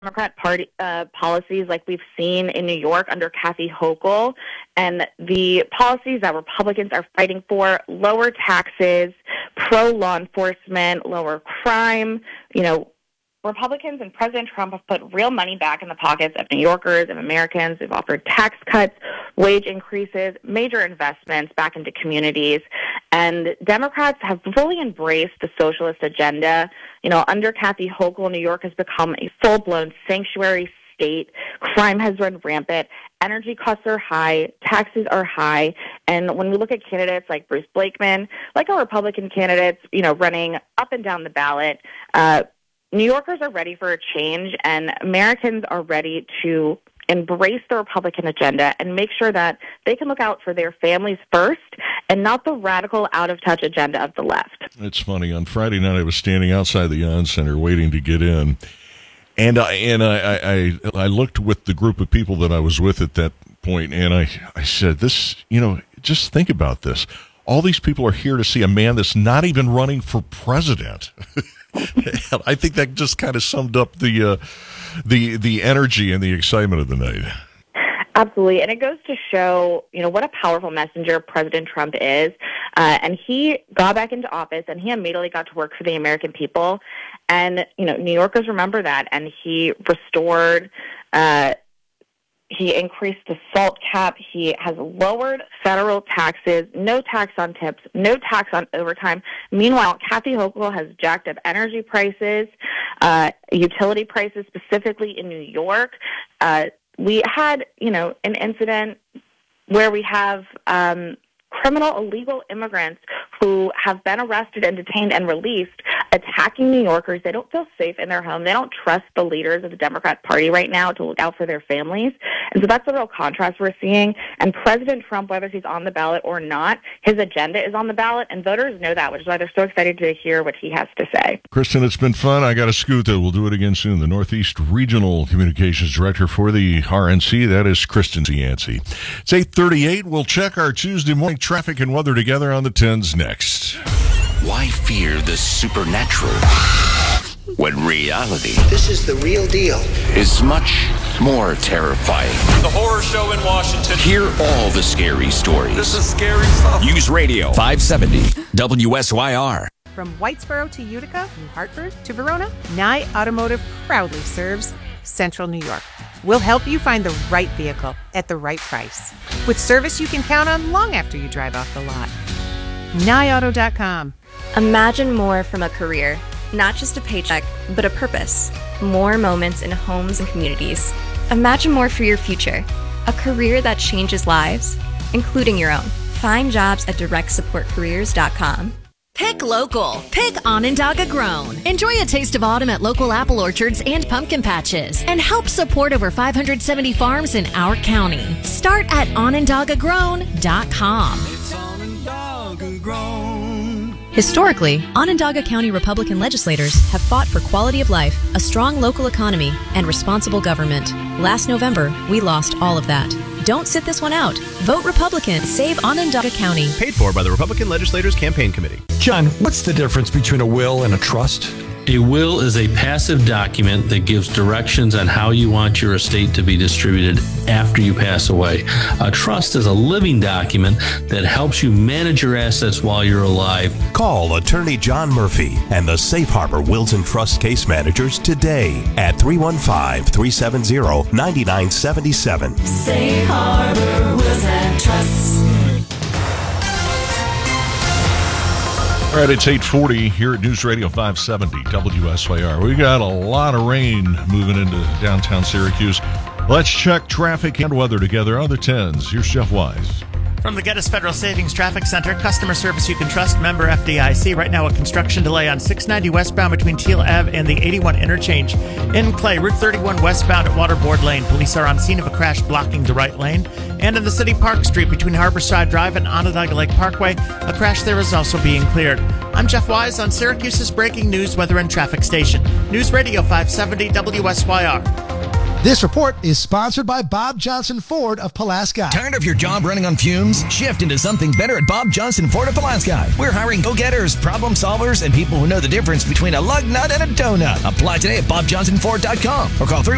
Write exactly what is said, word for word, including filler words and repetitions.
Democrat Party uh, policies like we've seen in New York under Kathy Hochul, and the policies that Republicans are fighting for: lower taxes, pro-law enforcement, lower crime. You know, Republicans and President Trump have put real money back in the pockets of New Yorkers and Americans. They've offered tax cuts, wage increases, major investments back into communities. And Democrats have fully embraced the socialist agenda. You know, under Kathy Hochul, New York has become a full-blown sanctuary state. Crime has run rampant. Energy costs are high. Taxes are high. And when we look at candidates like Bruce Blakeman, like our Republican candidates, you know, running up and down the ballot, uh, New Yorkers are ready for a change, and Americans are ready to embrace the Republican agenda and make sure that they can look out for their families first and not the radical, out-of-touch agenda of the left. It's funny. On Friday night, I was standing outside the Ion Center waiting to get in, and I and I, I, I looked with the group of people that I was with at that point, and I, I said, "This, you know, just think about this. All these people are here to see a man that's not even running for president." I think that just kind of summed up the uh, the the energy and the excitement of the night. Absolutely, and it goes to show, you know, what a powerful messenger President Trump is. Uh, and he got back into office, and he immediately got to work for the American people. And you know, New Yorkers remember that. And he restored. Uh, He increased the SALT cap. He has lowered federal taxes, no tax on tips, no tax on overtime. Meanwhile, Kathy Hochul has jacked up energy prices, uh, utility prices, specifically in New York. Uh, we had, you know, an incident where we have um, criminal illegal immigrants who have been arrested and detained and released, attacking New Yorkers. They don't feel safe in their home. They don't trust the leaders of the Democrat Party right now to look out for their families. And so that's the real contrast we're seeing. And President Trump, whether he's on the ballot or not, his agenda is on the ballot, and voters know that, which is why they're so excited to hear what he has to say. Kristen, it's been fun. I got to scoot, though. We'll do it again soon. The Northeast Regional Communications Director for the R N C, that is Kristen Yancey. It's eight thirty-eight. We'll check our Tuesday morning traffic and weather together on the tens next. Why fear the supernatural when reality, this is the real deal, is much more terrifying? The horror show in Washington. Hear all the scary stories. This is scary stuff. News Radio five seventy W S Y R. From Whitesboro to Utica, New Hartford to Verona, Nye Automotive proudly serves Central New York. We'll help you find the right vehicle at the right price, with service you can count on long after you drive off the lot. Nye Auto dot com. Imagine more from a career, not just a paycheck, but a purpose. More moments in homes and communities. Imagine more for your future, a career that changes lives, including your own. Find jobs at direct support careers dot com. Pick local. Pick Onondaga Grown. Enjoy a taste of autumn at local apple orchards and pumpkin patches, and help support over five hundred seventy farms in our county. Start at onondaga grown dot com. It's Onondaga Grown. Historically, Onondaga County Republican legislators have fought for quality of life, a strong local economy, and responsible government. Last November, we lost all of that. Don't sit this one out. Vote Republican. Save Onondaga County. Paid for by the Republican Legislators Campaign Committee. John, what's the difference between a will and a trust? A will is a passive document that gives directions on how you want your estate to be distributed after you pass away. A trust is a living document that helps you manage your assets while you're alive. Call attorney John Murphy and the Safe Harbor Wills and Trust case managers today at three one five, three seven zero, nine nine seven seven. Safe Harbor Wills and Trusts. All right, it's eight forty here at News Radio five seventy W S Y R. We got a lot of rain moving into downtown Syracuse. Let's check traffic and weather together on the tens. Here's Jeff Wise. From the Geddes Federal Savings Traffic Center, customer service you can trust, member F D I C. Right now, a construction delay on six ninety westbound between Teal Avenue and the eighty-one interchange. In Clay, Route thirty-one westbound at Waterboard Lane. Police are on scene of a crash blocking the right lane. And in the City Park Street between Harborside Drive and Onondaga Lake Parkway, a crash there is also being cleared. I'm Jeff Wise on Syracuse's breaking news, weather, and traffic station. News Radio five seventy W S Y R. This report is sponsored by Bob Johnson Ford of Pulaski. Tired of your job running on fumes? Shift into something better at Bob Johnson Ford of Pulaski. We're hiring go-getters, problem solvers, and people who know the difference between a lug nut and a donut. Apply today at bob johnson ford dot com or call three